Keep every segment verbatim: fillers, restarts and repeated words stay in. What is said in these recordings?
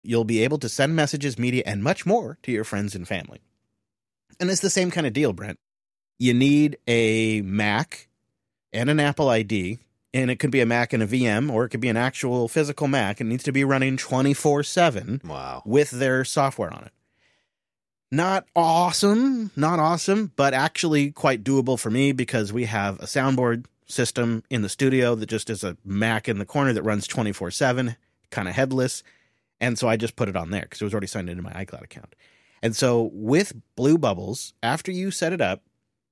you'll be able to send messages, media, and much more to your friends and family. And it's the same kind of deal, Brent. You need a Mac and an Apple I D, and it could be a Mac and a V M, or it could be an actual physical Mac. It needs to be running twenty-four seven Wow. with their software on it. Not awesome, not awesome, but actually quite doable for me because we have a soundboard system in the studio that just is a Mac in the corner that runs twenty-four seven, kind of headless. And so I just put it on there because it was already signed into my iCloud account. And so with Blue Bubbles, after you set it up,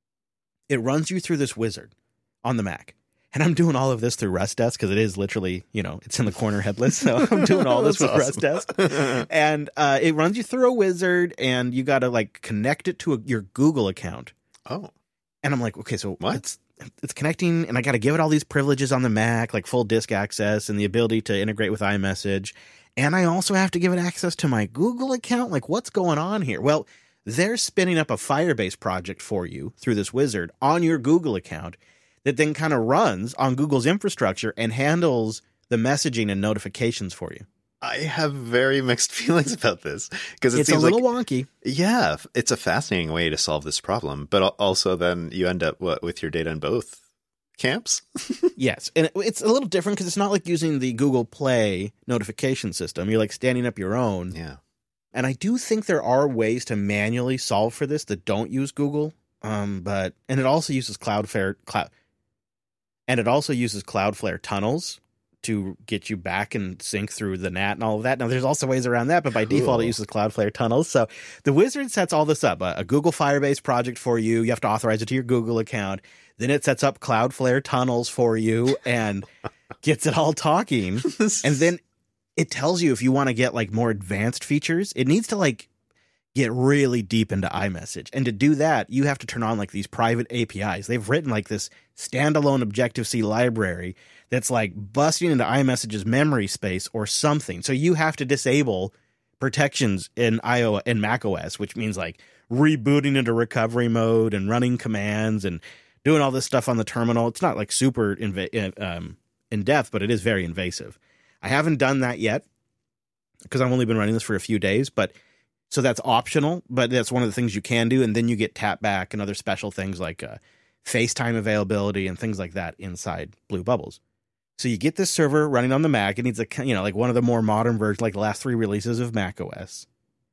it runs you through this wizard on the Mac. And I'm doing all of this through RestDesk because it is literally, you know, it's in the corner headless. So I'm doing all this with awesome. RestDesk. And uh, it runs you through a wizard, and you got to like connect it to a, your Google account. Oh. And I'm like, okay, so What? it's it's connecting, and I got to give it all these privileges on the Mac, like full disk access and the ability to integrate with iMessage. And I also have to give it access to my Google account. Like, what's going on here? Well, they're spinning up a Firebase project for you through this wizard on your Google account that then kind of runs on Google's infrastructure and handles the messaging and notifications for you. I have very mixed feelings about this because it It's a seems little like, wonky. yeah, it's a fascinating way to solve this problem. But al- also then you end up what, with your data in both camps? Yes. And it, it's a little different because it's not like using the Google Play notification system. You're like standing up your own. Yeah. And I do think there are ways to manually solve for this that don't use Google. Um, but and it also uses Cloudflare cloud, and it also uses Cloudflare tunnels to get you back and sync through the N A T and all of that. Now, there's also ways around that, but by Cool. default, it uses Cloudflare tunnels. So the wizard sets all this up, a, a Google Firebase project for you. You have to authorize it to your Google account. Then it sets up Cloudflare tunnels for you and gets it all talking. And then it tells you if you want to get like more advanced features. It needs to like get really deep into iMessage. And to do that, you have to turn on like these private A P Is. They've written like this standalone Objective-C library that's like busting into iMessage's memory space or something. So you have to disable protections in iOS and macOS, which means like rebooting into recovery mode and running commands and doing all this stuff on the terminal. It's not like super inv- um, in depth, but it is very invasive. I haven't done that yet because I've only been running this for a few days, but so that's optional, but that's one of the things you can do. And then you get tap back and other special things like uh, FaceTime availability and things like that inside Blue Bubbles. So you get this server running on the Mac. It needs a, you know, like one of the more modern versions, like the last three releases of macOS.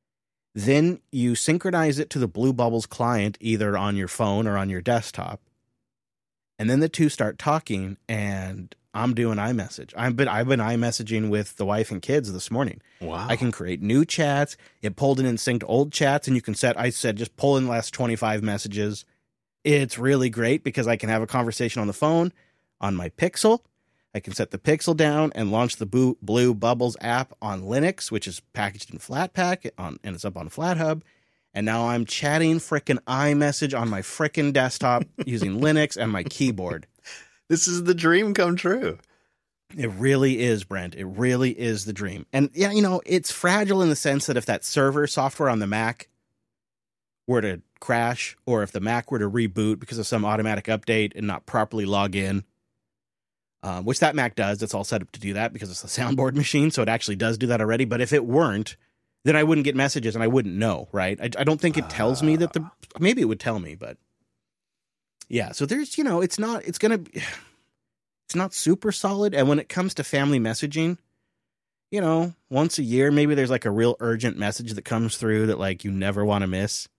Then you synchronize it to the Blue Bubbles client, either on your phone or on your desktop. And then the two start talking, and I'm doing iMessage. I've been I've been iMessaging with the wife and kids this morning. Wow. I can create new chats. It pulled in and synced old chats, and you can set, I said, just pull in the last twenty-five messages. It's really great because I can have a conversation on the phone, on my Pixel. I can set the Pixel down and launch the Blue, Blue Bubbles app on Linux, which is packaged in Flatpak, on, and it's up on FlatHub. And now I'm chatting frickin' iMessage on my frickin' desktop using Linux and my keyboard. This is the dream come true. It really is, Brent. It really is the dream. And yeah, you know, it's fragile in the sense that if that server software on the Mac were to crash, or if the Mac were to reboot because of some automatic update and not properly log in, um, which that Mac does, it's all set up to do that because it's a soundboard machine, so it actually does do that already. But if it weren't, then I wouldn't get messages and I wouldn't know, right? I, I don't think it tells me that the, maybe it would tell me, but yeah. So there's, you know, it's not, it's going to, it's not super solid. And when it comes to family messaging, you know, once a year, maybe there's like a real urgent message that comes through that like you never want to miss.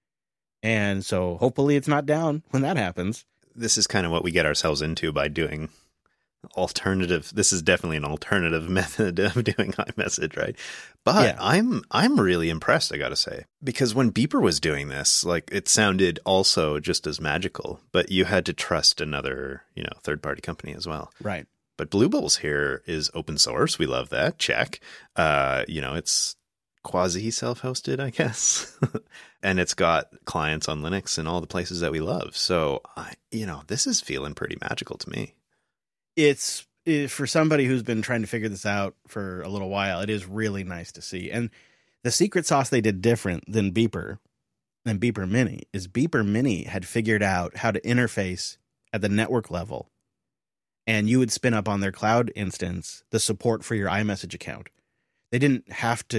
And so hopefully it's not down when that happens. This is kind of what we get ourselves into by doing alternative. This is definitely an alternative method of doing iMessage, right? But Yeah. I'm I'm really impressed, I gotta say, because when Beeper was doing this, like it sounded also just as magical, but you had to trust another, you know, third party company as well. Right. But Blue Bubbles here is open source. We love that. Check. Uh, you know, it's quasi self-hosted, I guess, and it's got clients on Linux and all the places that we love. So, I, you know, this is feeling pretty magical to me. It's it, for somebody who's been trying to figure this out for a little while, it is really nice to see. And the secret sauce they did different than Beeper and Beeper Mini is Beeper Mini had figured out how to interface at the network level, and you would spin up on their cloud instance the support for your iMessage account. they didn't have to